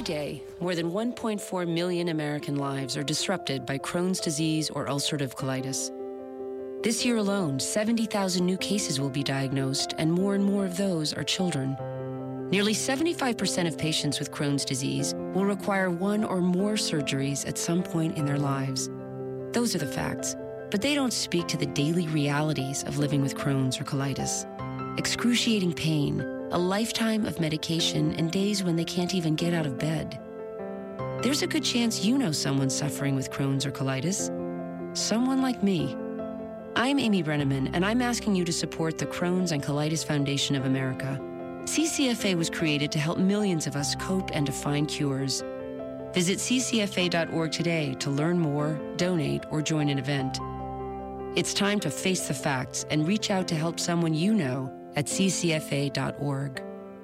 day, more than 1.4 million American lives are disrupted by Crohn's disease or ulcerative colitis. This year alone, 70,000 new cases will be diagnosed, and more of those are children. Nearly 75% of patients with Crohn's disease will require one or more surgeries at some point in their lives. Those are the facts, but they don't speak to the daily realities of living with Crohn's or colitis. Excruciating pain, a lifetime of medication, and days when they can't even get out of bed. There's a good chance you know someone suffering with Crohn's or colitis. Someone like me. I'm Amy Brenneman, and I'm asking you to support the Crohn's and Colitis Foundation of America. CCFA was created to help millions of us cope and to find cures. Visit ccfa.org today to learn more, donate, or join an event. It's time to face the facts and reach out to help someone you know at ccfa.org.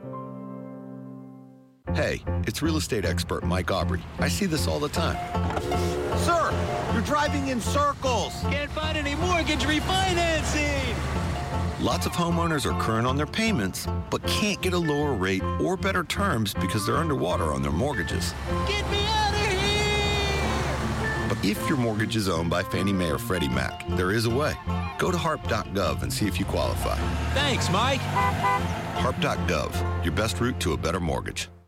Hey, it's real estate expert Mike Aubrey. I see this all the time. Sir, you're driving in circles. Can't find any mortgage refinancing. Lots of homeowners are current on their payments, but can't get a lower rate or better terms because they're underwater on their mortgages. Get me out of here! But if your mortgage is owned by Fannie Mae or Freddie Mac, there is a way. Go to HARP.gov and see if you qualify. Thanks, Mike. HARP.gov, your best route to a better mortgage.